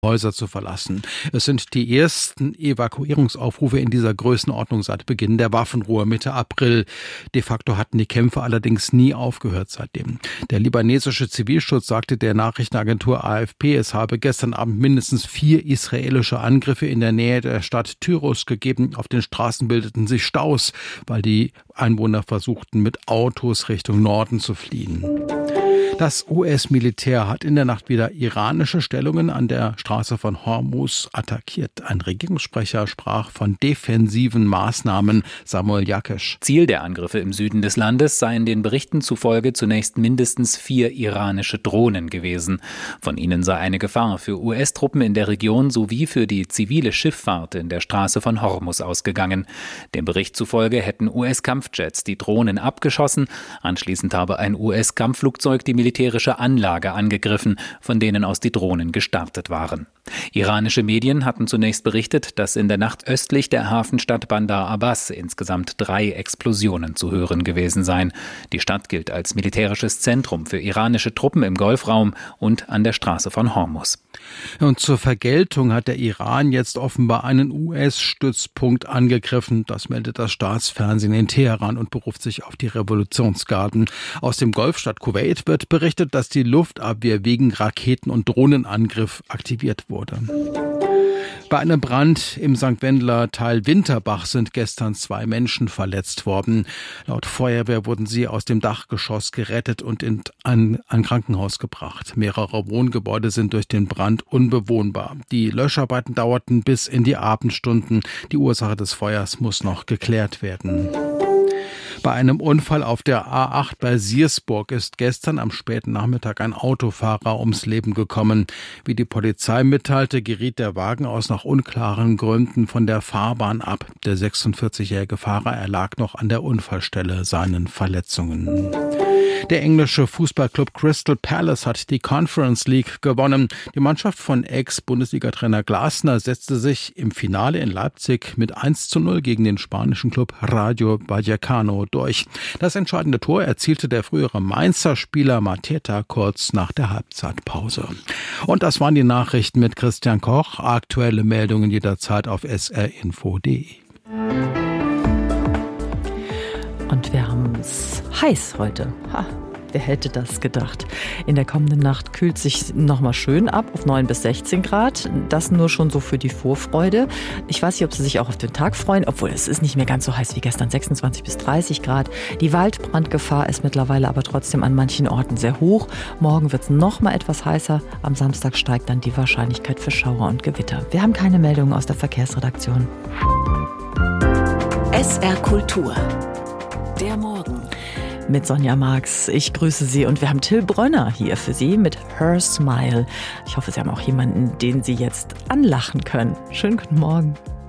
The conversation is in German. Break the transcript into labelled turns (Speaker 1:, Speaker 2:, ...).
Speaker 1: Häuser zu verlassen. Es sind die ersten Evakuierungsaufrufe in dieser Größenordnung seit Beginn der Waffenruhe Mitte April. De facto hatten die Kämpfe allerdings nie aufgehört seitdem. Der libanesische Zivilschutz sagte der Nachrichtenagentur AFP, es habe gestern Abend mindestens 4 israelische Angriffe in der Nähe der Stadt Tyros gegeben. Auf den Straßen bildeten sich Staus, weil die Einwohner versuchten, mit Autos Richtung Norden zu fliehen. Das US-Militär hat in der Nacht wieder iranische Stellungen an der Straße von Hormuz attackiert. Ein Regierungssprecher sprach von defensiven Maßnahmen. Samuel Yakesh.
Speaker 2: Ziel der Angriffe im Süden des Landes seien den Berichten zufolge zunächst mindestens 4 iranische Drohnen gewesen. Von ihnen sei eine Gefahr für US-Truppen in der Region sowie für die zivile Schifffahrt in der Straße von Hormuz ausgegangen. Dem Bericht zufolge hätten US-Kampfjets die Drohnen abgeschossen. Anschließend habe ein US-Kampfflugzeug die militärische Anlage angegriffen, von denen aus die Drohnen gestartet waren. Iranische Medien hatten zunächst berichtet, dass in der Nacht östlich der Hafenstadt Bandar Abbas insgesamt 3 Explosionen zu hören gewesen seien. Die Stadt gilt als militärisches Zentrum für iranische Truppen im Golfraum und an der Straße von Hormuz.
Speaker 1: Und zur Vergeltung hat der Iran jetzt offenbar einen US-Stützpunkt angegriffen. Das meldet das Staatsfernsehen in Teheran und beruft sich auf die Revolutionsgarden. Aus dem Golfstaat Kuwait wird berichtet, dass die Luftabwehr wegen Raketen- und Drohnenangriff aktiviert wurde. Bei einem Brand im St. Wendler Teil Winterbach sind gestern 2 Menschen verletzt worden. Laut Feuerwehr wurden sie aus dem Dachgeschoss gerettet und in ein Krankenhaus gebracht. Mehrere Wohngebäude sind durch den Brand unbewohnbar. Die Löscharbeiten dauerten bis in die Abendstunden. Die Ursache des Feuers muss noch geklärt werden. Bei einem Unfall auf der A8 bei Siersburg ist gestern am späten Nachmittag ein Autofahrer ums Leben gekommen. Wie die Polizei mitteilte, geriet der Wagen aus nach unklaren Gründen von der Fahrbahn ab. Der 46-jährige Fahrer erlag noch an der Unfallstelle seinen Verletzungen. Der englische Fußballclub Crystal Palace hat die Conference League gewonnen. Die Mannschaft von Ex-Bundesliga-Trainer Glasner setzte sich im Finale in Leipzig mit 1:0 gegen den spanischen Club Rayo Vallecano durch. Das entscheidende Tor erzielte der frühere Mainzer Spieler Mateta kurz nach der Halbzeitpause. Und das waren die Nachrichten mit Christian Koch. Aktuelle Meldungen jederzeit auf srinfo.de.
Speaker 3: Und wir haben es heiß heute. Wer hätte das gedacht? In der kommenden Nacht kühlt sich nochmal schön ab auf 9 bis 16 Grad. Das nur schon so für die Vorfreude. Ich weiß nicht, ob Sie sich auch auf den Tag freuen, obwohl es ist nicht mehr ganz so heiß wie gestern, 26 bis 30 Grad. Die Waldbrandgefahr ist mittlerweile aber trotzdem an manchen Orten sehr hoch. Morgen wird es nochmal etwas heißer. Am Samstag steigt dann die Wahrscheinlichkeit für Schauer und Gewitter. Wir haben keine Meldungen aus der Verkehrsredaktion.
Speaker 4: SR Kultur. Der Morgen.
Speaker 3: Mit Sonja Marx. Ich grüße Sie und wir haben Till Brönner hier für Sie mit Her Smile. Ich hoffe, Sie haben auch jemanden, den Sie jetzt anlachen können. Schönen guten Morgen.